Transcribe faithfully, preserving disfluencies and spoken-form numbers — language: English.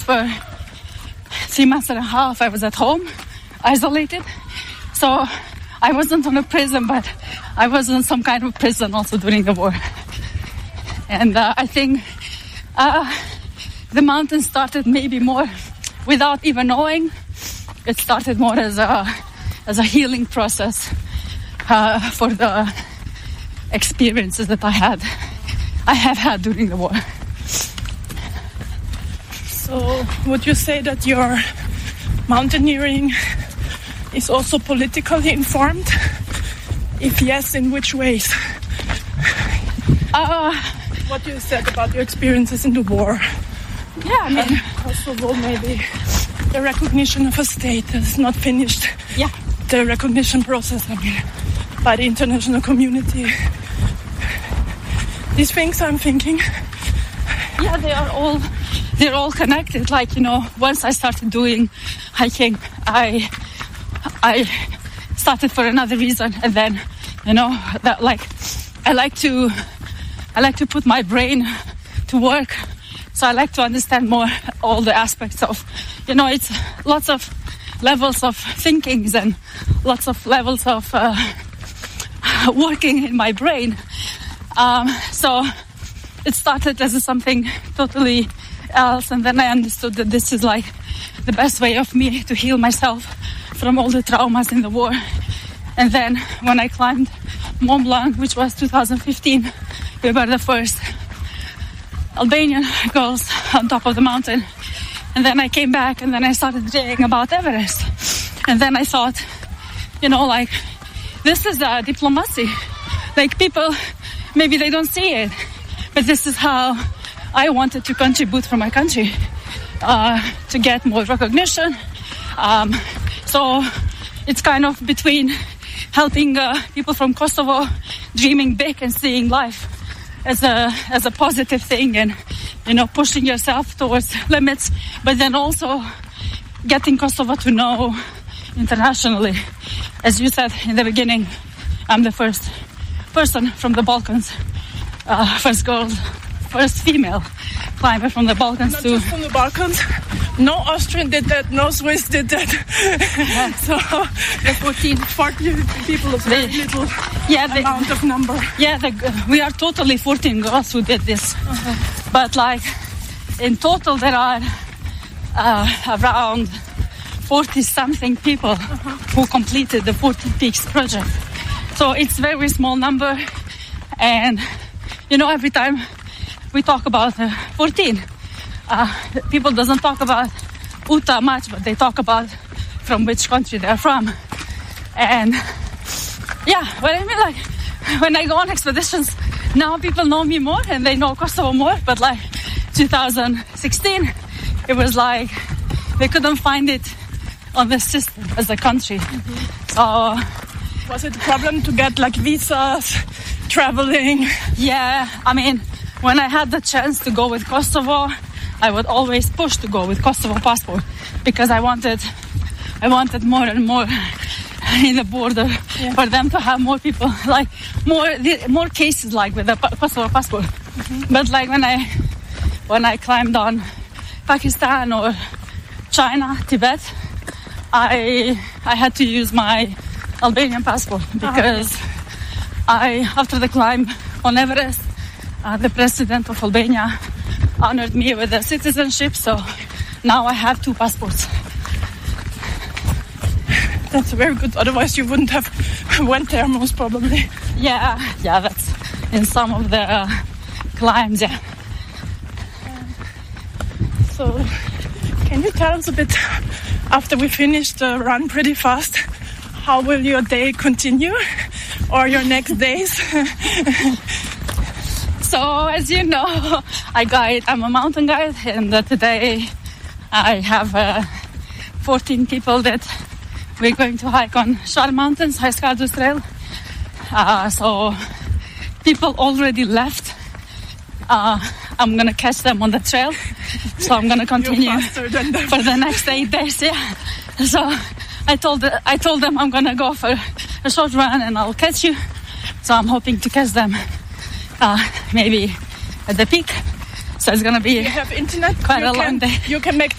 for three months and a half, I was at home, isolated. So I wasn't on a prison, but I was in some kind of prison also during the war. And uh, I think uh, the mountain started maybe more without even knowing. It started more as a as a healing process uh, for the experiences that I had, I have had during the war. So would you say that your mountaineering is also politically informed? If yes, in which ways? Uh, what you said about your experiences in the war. Yeah, I mean, and Kosovo, maybe the recognition of a state that's not finished. Yeah. The recognition process, I mean, by the international community. These things I'm thinking. Yeah, they are all, they're all connected. Like, you know, once I started doing hiking, I, I started for another reason. And then, you know, that like, I like to, I like to put my brain to work. So I like to understand more all the aspects of, you know, it's lots of levels of thinkings and lots of levels of uh, working in my brain. Um, so it started as something totally else, and then I understood that this is like the best way of me to heal myself from all the traumas in the war. And then when I climbed Mont Blanc, which was two thousand fifteen, we were the first Albanian girls on top of the mountain. And then I came back and then I started reading about Everest. And then I thought, you know, like, this is uh, diplomacy. Like, people, maybe they don't see it, but this is how I wanted to contribute for my country, uh, to get more recognition. Um, so it's kind of between helping uh, people from Kosovo dreaming big and seeing life as a as a positive thing, and, you know, pushing yourself towards limits, but then also getting Kosovo to know internationally. As you said in the beginning, I'm the first person from the Balkans, uh, first girl, first female climber from the Balkans. Not to just from the Balkans. No Austrian did that, no Swiss did that. Yeah. So the fourteen, forty people of very They- little yeah, the, amount of number. yeah, the, we are totally fourteen girls who did this. Uh-huh. But like, in total there are uh, around forty something people Uh-huh. who completed the fourteen Peaks project. So it's a very small number, and, you know, every time we talk about uh, fourteen, uh, people doesn't talk about Uta much, but they talk about from which country they're from. And yeah, but I mean, like, when I go on expeditions, now people know me more and they know Kosovo more, but like two thousand sixteen, it was like they couldn't find it on the system as a country. Mm-hmm. So was it a problem to get like visas, traveling? yeah, I mean, when I had the chance to go with Kosovo, I would always push to go with Kosovo passport, because I wanted, I wanted more and more in the border, yeah, for them to have more people, like more, more cases like with the Kosovo passport. Mm-hmm. But like when I, when I climbed on Pakistan or China, Tibet, I, I had to use my Albanian passport, because oh, I, after the climb on Everest, uh, the president of Albania honored me with a citizenship, so now I have two passports. That's very good. Otherwise, you wouldn't have went there, most probably. Yeah, yeah, that's in some of the uh, climbs, yeah. So, can you tell us a bit, after we finish the run pretty fast, how will your day continue, or your next days? So, as you know, I guide, I'm a mountain guide, and uh, today I have uh, fourteen people that we're going to hike on Shar Mountains, High Skardus Trail. Uh, so, people already left. Uh, I'm gonna catch them on the trail, so I'm gonna continue for the next eight days. Yeah. So, I told the, I told them I'm gonna go for a short run and I'll catch you. So I'm hoping to catch them uh, maybe at the peak. So it's gonna be you have internet? quite you a can, long day. You can make